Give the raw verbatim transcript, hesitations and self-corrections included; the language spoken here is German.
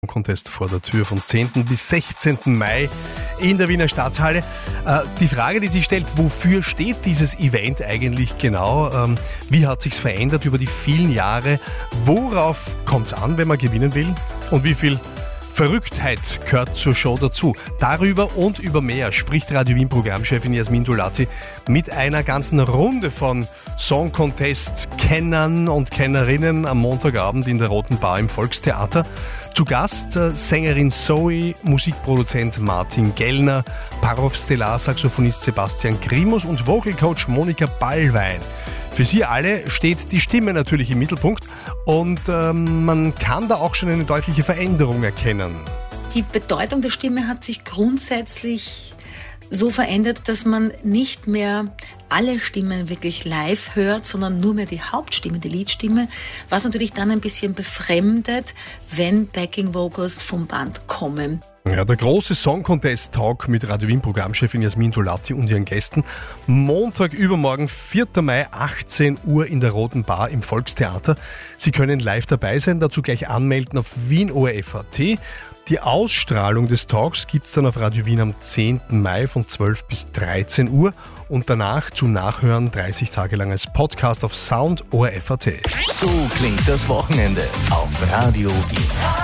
Contest vor der Tür vom zehnten bis sechzehnten Mai in der Wiener Stadthalle. Äh, die Frage, die sich stellt, wofür steht dieses Event eigentlich genau? Ähm, wie hat sich's verändert über die vielen Jahre? Worauf kommt's an, wenn man gewinnen will? Und wie viel Verrücktheit gehört zur Show dazu? Darüber und über mehr spricht Radio Wien Programmchefin Jasmin Dolati mit einer ganzen Runde von Song Contest Kennern und Kennerinnen am Montagabend in der Roten Bar im Volkstheater. Zu Gast äh, Sängerin Zoe, Musikproduzent Martin Gellner, Parov-Stellar, Saxophonist Sebastian Grimus und Vocalcoach Monika Ballwein. Für Sie alle steht die Stimme natürlich im Mittelpunkt und ähm, man kann da auch schon eine deutliche Veränderung erkennen. Die Bedeutung der Stimme hat sich grundsätzlich so verändert, dass man nicht mehr alle Stimmen wirklich live hört, sondern nur mehr die Hauptstimme, die Leadstimme, was natürlich dann ein bisschen befremdet, wenn Backing Vocals vom Band kommen. Ja, der große Song Contest Talk mit Radio Wien Programmchefin Jasmin Dolati und ihren Gästen. Montag übermorgen, vierten Mai, achtzehn Uhr in der Roten Bar im Volkstheater. Sie können live dabei sein, dazu gleich anmelden auf wien O R F Punkt A T. Die Ausstrahlung des Talks gibt es dann auf Radio Wien am zehnten Mai von zwölf bis dreizehn Uhr und danach zum Nachhören dreißig Tage lang als Podcast auf Sound O R F Punkt A T. So klingt das Wochenende auf Radio Wien.